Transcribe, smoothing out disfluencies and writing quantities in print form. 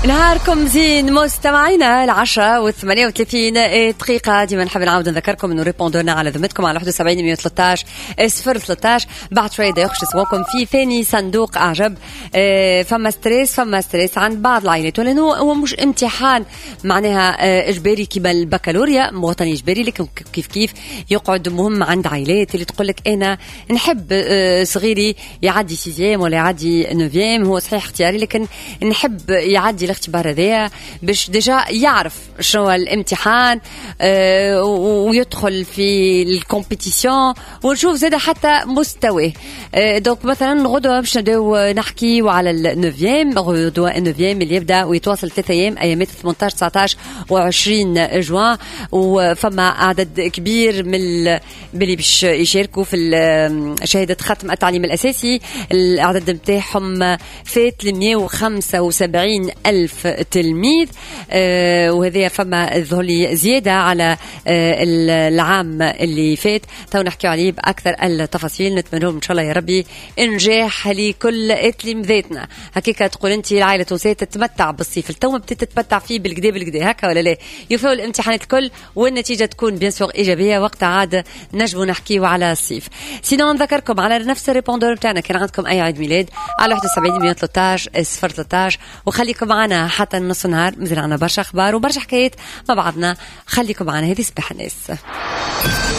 نهاركم زين مستمعينا. 10:38 دقيقة. ديما نحب نعاود نذكركم انه ريبوندورنا على ذمتكم على 71 113 013. بعد شوية يخش اسمكم في ثاني صندوق اعجب. فما ستريس عند بعض العائلات، لانه هو مش امتحان معناها اجباري كما البكالوريا وطني اجباري، لكن كيف يقعد مهم عند عائلات اللي تقول لك انا نحب صغيري يعدي 6 ولا يعدي 9. هو صحيح اختياري، لكن نحب يعدي الاختبار هذا باش ديجا يعرف شنو الامتحان ويدخل في الكومبيتيسيون ونشوف زاده حتى مستواه. دونك مثلا غدوه باش نبداو نحكي على النوفيام، غدوه النوفيام اللي يبدا ويتواصل 3 ايام، ايامات 18 19 و20 جوان. وفما عدد كبير من اللي باش يشاركوا في شهاده ختم التعليم الاساسي. العدد نتاعهم فات 175 ألف تلميذ، وهذا فما ظهري زيادة على العام اللي فات. تو نحكي عليه بأكثر التفاصيل. نتمنى إن شاء الله يا ربي إنجاح لكل تلميذاتنا. هكيك تقول أنت العائلة التونسية تتمتع بالصيف، التو بدأت تتمتع فيه بالكدا هكا ولا لا؟ يفوت الامتحانات الكل والنتيجة تكون بيان سور إيجابية، وقت عاد نجموا نحكيوا على الصيف. سينو نذكركم على نفس الريبوندور بتاعنا، كان عندكم أي عيد ميلاد على 71 113 013، وخليكم معنا حتى نص نهار. مازال عنا برشا اخبار وبرشا حكايات مع بعضنا. خليكم معنا. هذه صباح الناس.